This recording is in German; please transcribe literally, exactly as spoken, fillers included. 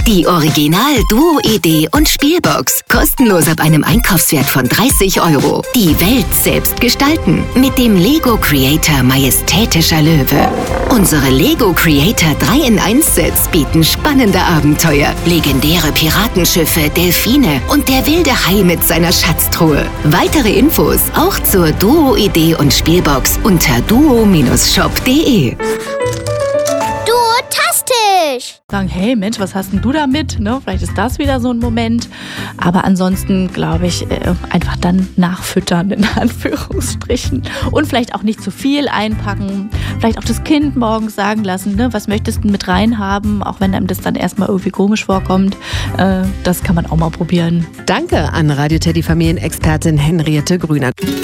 Die Original-Duo-Idee und Spielbox. Kostenlos ab einem Einkaufswert von dreißig Euro. Die Welt selbst gestalten. Mit dem Lego Creator Majestätischer Löwe. Unsere Lego Creator drei in eins Sets bieten spannende Abenteuer, legendäre Piratenschiffe, Delfine und der wilde Hai mit seiner Schatztruhe. Weitere Infos auch zur Duo-Idee und Spielbox unter duo Shop punkt de. Duotastisch! Sagen, hey Mensch, was hast denn du damit? Ne? Vielleicht ist das wieder so ein Moment. Aber ansonsten glaube ich, äh, einfach dann nachfüttern, in Anführungsstrichen. Und vielleicht auch nicht zu viel einpacken. Vielleicht auch das Kind morgens sagen lassen, ne? Was möchtest du mit reinhaben? Auch wenn einem das dann erstmal irgendwie komisch vorkommt. Äh, das kann man auch mal probieren. Danke an Radio Teddy Familienexpertin Henriette Grüner.